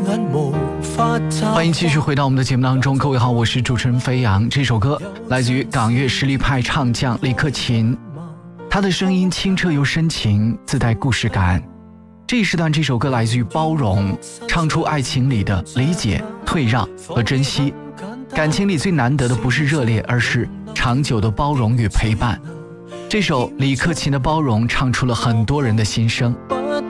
欢迎继续回到我们的节目当中，各位好，我是主持人飞扬。这首歌来自于港乐实力派唱将李克勤，他的声音清澈又深情，自带故事感。这一时段这首歌来自于包容，唱出爱情里的理解、退让和珍惜。感情里最难得的不是热烈，而是长久的包容与陪伴。这首李克勤的包容唱出了很多人的心声。